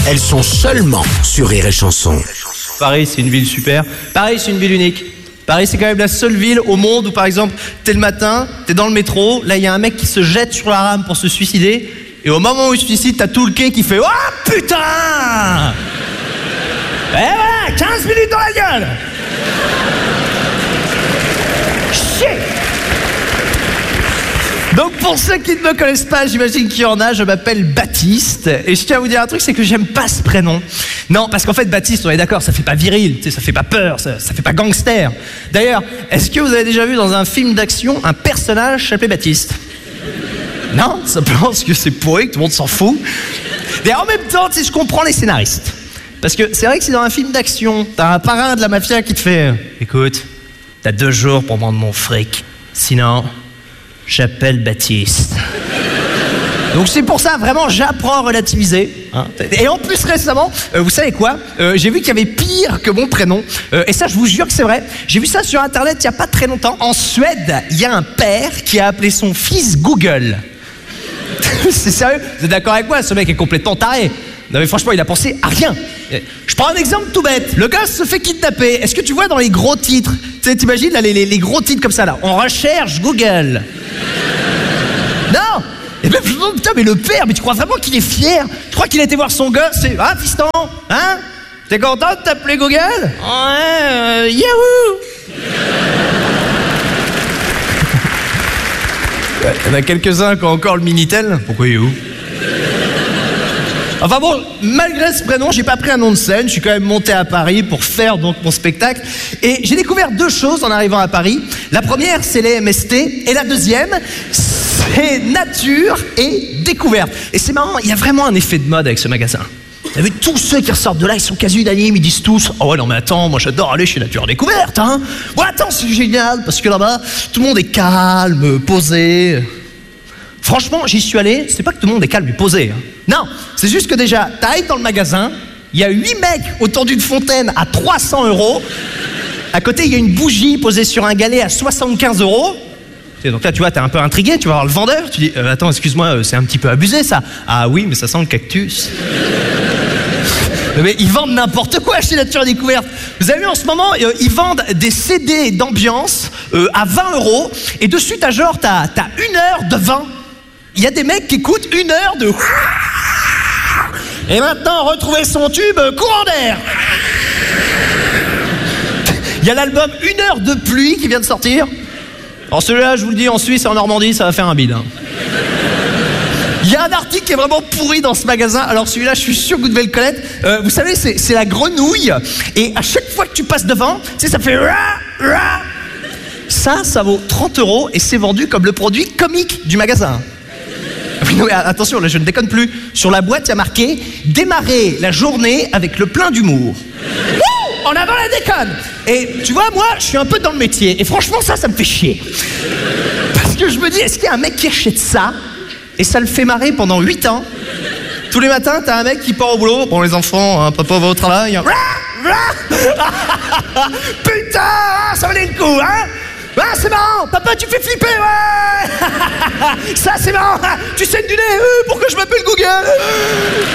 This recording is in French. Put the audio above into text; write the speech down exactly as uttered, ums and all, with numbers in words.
elles sont seulement sur Rire et Chanson. Paris, c'est une ville super. Paris, c'est une ville unique. Paris, c'est quand même la seule ville au monde où, par exemple, t'es le matin, t'es dans le métro, là, il y a un mec qui se jette sur la rame pour se suicider, et au moment où il se suicide, t'as tout le quai qui fait « Oh, putain !» Et voilà, quinze minutes dans la gueule. Shit. Donc pour ceux qui ne me connaissent pas, j'imagine qu'il y en a, je m'appelle Baptiste, et je tiens à vous dire un truc, c'est que j'aime pas ce prénom. Non, parce qu'en fait Baptiste, on est d'accord, ça fait pas viril, tu sais, ça fait pas peur, ça, ça fait pas gangster. D'ailleurs, est-ce que vous avez déjà vu dans un film d'action un personnage s'appelait Baptiste? Non, simplement parce que c'est pourri, que tout le monde s'en fout. Mais en même temps, tu sais, je comprends les scénaristes. Parce que c'est vrai que si dans un film d'action, t'as un parrain de la mafia qui te fait « Écoute, t'as deux jours pour vendre mon fric, sinon... j'appelle Baptiste. » Donc c'est pour ça, vraiment, j'apprends à relativiser. Hein. Et en plus, récemment, euh, vous savez quoi, euh, j'ai vu qu'il y avait pire que mon prénom. Euh, et ça, je vous jure que c'est vrai. J'ai vu ça sur Internet il n'y a pas très longtemps. En Suède, il y a un père qui a appelé son fils Google. C'est sérieux? Vous êtes d'accord avec moi? Ce mec est complètement taré. Non mais franchement, il a pensé à rien. Je prends un exemple tout bête. Le gars se fait kidnapper. Est-ce que tu vois dans les gros titres, tu sais, t'imagines là, les, les, les gros titres comme ça là, on recherche Google. Non. Et même, putain, mais le père, mais tu crois vraiment qu'il est fier? Tu crois qu'il a été voir son gosse et... Ah, fiston, hein? T'es content de t'appeler Google? Ouais, euh, Yahoo. Il y en a quelques-uns qui ont encore le Minitel. Pourquoi Yahoo? Enfin bon, malgré ce prénom, j'ai pas pris un nom de scène, je suis quand même monté à Paris pour faire donc mon spectacle. Et j'ai découvert deux choses en arrivant à Paris. La première, c'est les M S T, et la deuxième, c'est nature et découverte. Et c'est marrant, il y a vraiment un effet de mode avec ce magasin. Vous avez tous ceux qui ressortent de là, ils sont quasi unanimes, ils disent tous « Oh ouais, non mais attends, moi j'adore aller chez Nature Découverte, hein !» Ouais, attends, c'est génial, parce que là-bas, tout le monde est calme, posé... Franchement, j'y suis allé, c'est pas que tout le monde est calme et posé. Hein. Non, c'est juste que déjà, t'arrives dans le magasin, il y a huit mecs autour d'une fontaine à trois cents euros. À côté, il y a une bougie posée sur un galet à soixante-quinze euros. Et donc là, tu vois, t'es un peu intrigué, tu vas voir le vendeur, tu dis euh, « Attends, excuse-moi, c'est un petit peu abusé ça. » « Ah oui, mais ça sent le cactus. » Mais ils vendent n'importe quoi chez Nature Découverte. Vous avez vu en ce moment, euh, ils vendent des C D d'ambiance euh, à vingt euros. Et dessus, t'as genre, t'as, t'as une heure de vin. Il y a des mecs qui écoutent une heure de... Et maintenant, retrouvez son tube courant d'air. Il y a l'album Une heure de pluie qui vient de sortir. Alors celui-là, je vous le dis, en Suisse et en Normandie, ça va faire un bide. Hein. Il y a un article qui est vraiment pourri dans ce magasin. Alors celui-là, je suis sûr que vous devez le connaître. Euh, vous savez, c'est, c'est la grenouille. Et à chaque fois que tu passes devant, tu sais, ça fait... Ça, ça vaut trente euros et c'est vendu comme le produit comique du magasin. Non, mais attention, là je ne déconne plus. Sur la boîte, il y a marqué « Démarrer la journée avec le plein d'humour ». Wouh, en avant la déconne. Et tu vois, moi, je suis un peu dans le métier. Et franchement, ça, ça me fait chier. Parce que je me dis, est-ce qu'il y a un mec qui achète ça et ça le fait marrer pendant huit ans? Tous les matins, t'as un mec qui part au boulot. Bon, les enfants, hein, papa va au travail. Hein. Putain, ça valait le coup, hein? Ah, c'est marrant, papa, tu fais flipper, ouais. Ça, c'est marrant, tu saignes du nez, euh, pour que je m'appelle Google.